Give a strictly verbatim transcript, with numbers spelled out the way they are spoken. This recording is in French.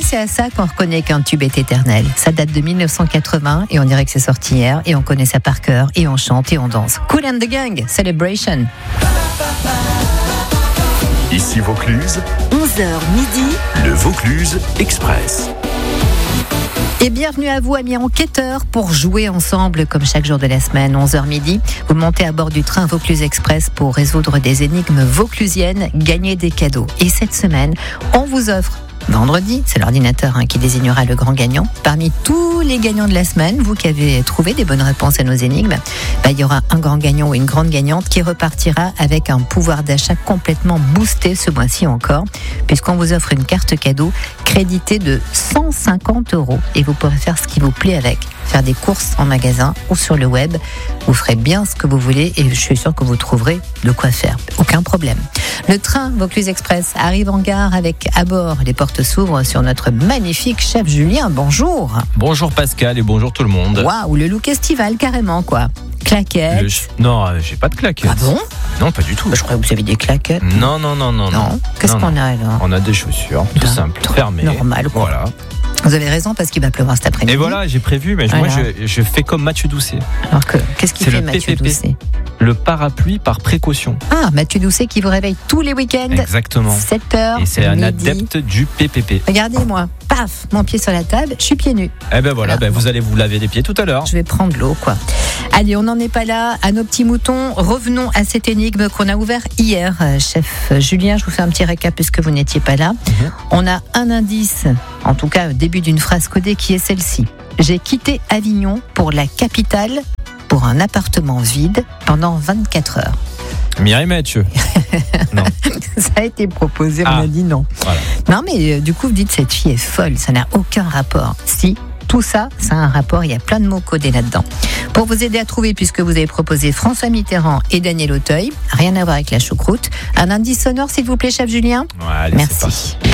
c'est à ça qu'on reconnaît qu'un tube est éternel. Ça date de mille neuf cent quatre-vingts et on dirait que c'est sorti hier et on connaît ça par cœur et on chante et on danse. Kool and the Gang, Celebration. Ici Vaucluse, onze heures midi, le Vaucluse Express. Et bienvenue à vous, amis enquêteurs, pour jouer ensemble comme chaque jour de la semaine, onze heures midi. Vous montez à bord du train Vaucluse Express pour résoudre des énigmes vauclusiennes, gagner des cadeaux. Et cette semaine, on vous offre vendredi, c'est l'ordinateur hein, qui désignera le grand gagnant. Parmi tous les gagnants de la semaine, vous qui avez trouvé des bonnes réponses à nos énigmes, bah, il y aura un grand gagnant ou une grande gagnante qui repartira avec un pouvoir d'achat complètement boosté ce mois-ci encore, puisqu'on vous offre une carte cadeau créditée de cent cinquante euros. Et vous pourrez faire ce qui vous plaît avec. Faire des courses en magasin ou sur le web. Vous ferez bien ce que vous voulez et je suis sûr que vous trouverez de quoi faire. Aucun problème. Le train Vaucluse Express arrive en gare avec à bord. Les portes s'ouvrent sur notre magnifique chef Julien. Bonjour. Bonjour Pascal et bonjour tout le monde. Waouh, le look estival carrément quoi. Claquettes. Le... Non, j'ai pas de claquettes. Ah bon ? Non, pas du tout. Bah, je croyais que vous aviez des claquettes. Non, non, non, non. Non. Qu'est-ce non, qu'on non. a alors ? On a des chaussures, tout non, simple, fermées. Normal quoi. Voilà. Vous avez raison parce qu'il va pleuvoir cet après-midi. Et voilà, j'ai prévu, mais voilà. moi je, je fais comme Mathieu Doucet. Alors que, qu'est-ce qu'il C'est fait le Mathieu P P P. Doucet ? Le parapluie par précaution. Ah, Mathieu Doucet qui vous réveille tous les week-ends. Exactement. sept heures. Et c'est un midi. adepte du P P P. Regardez-moi, paf, mon pied sur la table, je suis pieds nus. Eh ben voilà, Alors, ben vous allez vous laver les pieds tout à l'heure. Je vais prendre l'eau, quoi. Allez, on n'en est pas là. À nos petits moutons, revenons à cette énigme qu'on a ouverte hier. Euh, chef Julien, je vous fais un petit récap puisque vous n'étiez pas là. Mm-hmm. On a un indice, en tout cas au début d'une phrase codée qui est celle-ci. J'ai quitté Avignon pour la capitale, pour un appartement vide pendant vingt-quatre heures. Mireille Mathieu. Non. Ça a été proposé, ah. on a dit non. Voilà. Non, mais euh, du coup, vous dites cette fille est folle, ça n'a aucun rapport. Si, tout ça, ça a un rapport, il y a plein de mots codés là-dedans. Pour vous aider à trouver, puisque vous avez proposé François Mitterrand et Daniel Auteuil, rien à voir avec la choucroute, un indice sonore, s'il vous plaît, chef Julien ? Ouais, allez, merci.